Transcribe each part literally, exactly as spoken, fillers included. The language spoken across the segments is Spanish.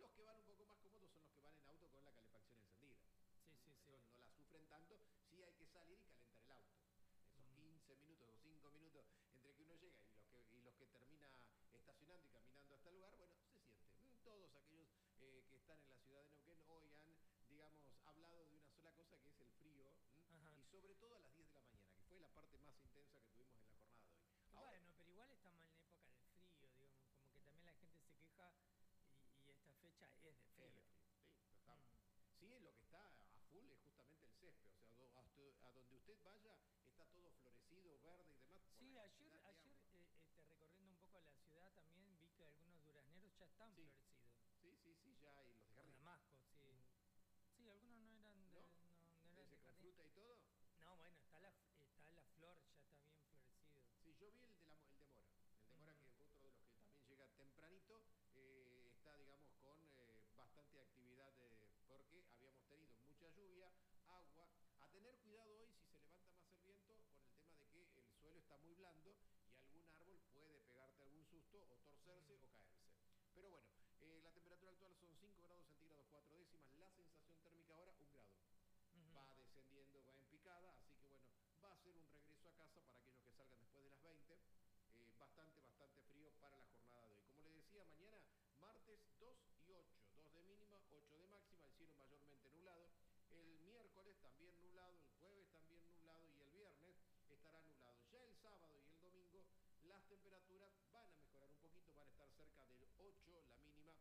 Los que van un poco más cómodos son los que van en auto con la calefacción encendida. Sí, sí, sí. Eso no la sufren tanto, sí hay que salir y calentar el auto. Esos quince minutos o cinco minutos entre que uno llega y los que, y los que termina estacionando y caminando hasta el lugar, bueno, se siente. Todos aquellos eh, que están en la ciudad de Neuquén hoy han, digamos, hablado de una sola cosa que es el frío, y sobre todo a las diez de la mañana, que fue la parte más intensa que tuvimos en la jornada de hoy. Ahora, bueno, pero igual estamos en época de frío, digamos, como que también la gente se queja y, y esta fecha es de frío. Es de frío, sí, estamos. Mm. Sí, lo que está a full es justamente el césped, o sea, a donde usted vaya está todo florecido, verde y demás. Sí, ayer, ayer eh, este, recorriendo un poco la ciudad también vi que algunos durazneros ya están sí. florecidos. Sí, sí, sí, ya hay los de jardín. Damasco, sí. Mm. Sí, algunos no eran de, ¿No? no, no eran ¿Ese de con fruta y todo? No, bueno, está la, está la flor, ya está bien florecido. Sí, yo vi el de, la, el de mora. El de mora, mm. que es otro de los que también llega tempranito, eh, está, digamos, con eh, bastante actividad, eh, porque habíamos tenido mucha lluvia, agua. A tener cuidado hoy si se levanta más el viento con el tema de que el suelo está muy blando y algún árbol puede pegarte algún susto o torcerse mm. o caerse. Pero bueno, eh, la temperatura actual son cinco grados centígrados, cuatro décimas, la sensación térmica ahora un grado. Uh-huh. Va descendiendo, va en picada, así que bueno, va a ser un regreso a casa para aquellos que salgan después de las veinte. Eh, bastante, bastante frío para la jornada de hoy. Como les decía, mañana martes dos y ocho, dos de mínima, ocho de máxima, el cielo mayormente nublado. El miércoles también nublado, el jueves también nublado y el viernes estará nublado. Ya el sábado y el domingo las temperaturas van a mejorar un poquito, van a estar cerca del ocho la mínima,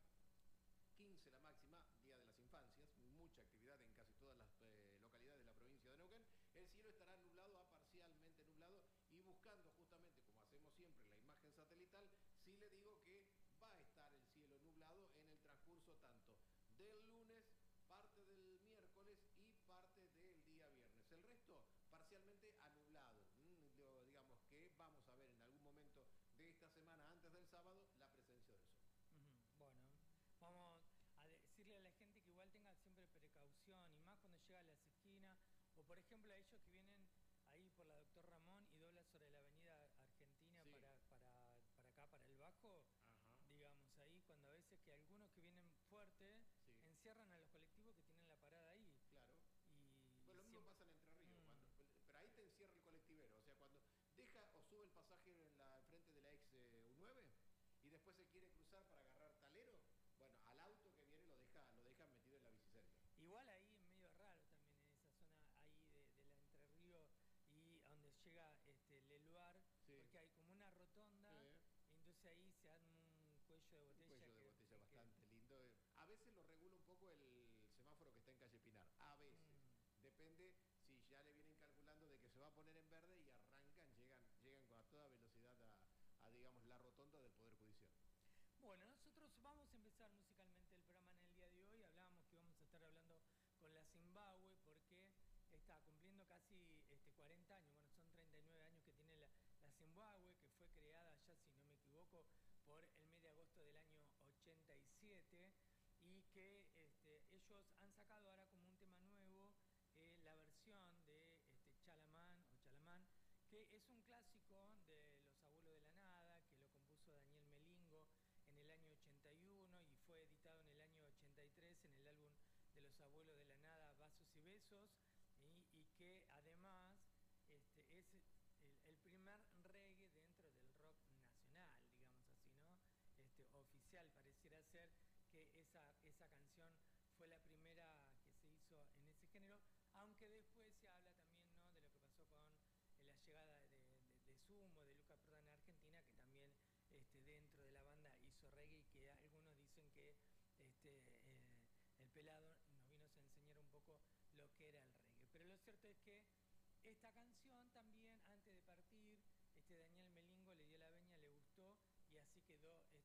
quince la máxima, Día de las Infancias, mucha actividad en casi todas las eh, localidades de la provincia de Neuquén. El cielo estará nublado a parcialmente nublado y buscando justamente, como hacemos siempre, la imagen satelital, sí le digo que va a estar el cielo nublado en el transcurso tanto del lunes, parte del miércoles y parte del día viernes. El resto parcialmente anublado. Mm, digamos que vamos a ver en algún momento de esta semana, antes del sábado, la presencia del sol. Uh-huh. Bueno. Vamos a decirle a la gente que igual tenga siempre precaución, y más cuando llega a las esquinas, o por ejemplo a ellos que vienen ahí por la Doctor Ramón y doblan sobre la avenida Argentina sí. para, para, para acá, para el Bajo, ajá. digamos, ahí cuando a veces que algunos que vienen fuerte sí. encierran a los colectivos que tienen la parada ahí. Claro. Y, bueno, lo mismo siempre... pasa en Entre Ríos, mm. cuando, pero ahí te encierra el colectivero, o sea, cuando deja o sube el pasajero en la frente de la ex eh, U nueve y después se quiere cruzar para agarrar talero. Bueno, al auto que viene lo deja, lo dejan metido en la bicicelda. Igual ahí en medio raro también en esa zona ahí de, de la Entre Ríos y a donde llega este Leluar, sí. porque hay como una rotonda, sí. y entonces ahí se arma un cuello de botella. Un cuello de que, botella que, bastante que... lindo. A veces lo regula un poco el semáforo que está en calle Pinar, a veces. Mm. Depende si ya le vienen calculando de que se va a poner en verde y arrancan, llegan, llegan con a toda velocidad a, a digamos, la rotonda del Poder Judicial. Bueno, nosotros vamos a empezar musicalmente el programa en el día de hoy. Hablábamos que íbamos a estar hablando con la Zimbabue porque está cumpliendo casi este, cuarenta años. Bueno, son treinta y nueve años que tiene la, la Zimbabue, que fue creada ya, si no me equivoco, por el mes de agosto del año ochenta y siete y que este, ellos han sacado ahora como un tema nuevo eh, la versión de este, Chalamán o Chalamán, que es un clásico de Los Abuelos de la Nada, que lo compuso Daniel Melingo en el año ochenta y uno y fue editado en el año ochenta y tres en el álbum de Los Abuelos de la Nada, Vasos y Besos, y, y que además este, es el, el primer reggae dentro del rock nacional, digamos así, ¿no? Este, oficial, pareciera ser que esa, esa canción fue la primera que se hizo en ese género, aunque después se habla también, ¿no?, de lo que pasó con la llegada de, de, de Sumo, de Luca Prodan a Argentina, que también este, dentro de la banda hizo reggae y que algunos dicen que este, eh, el pelado nos vino a enseñar un poco lo que era el reggae. Pero lo cierto es que esta canción también, antes de partir, este Daniel Melingo le dio la veña, le gustó y así quedó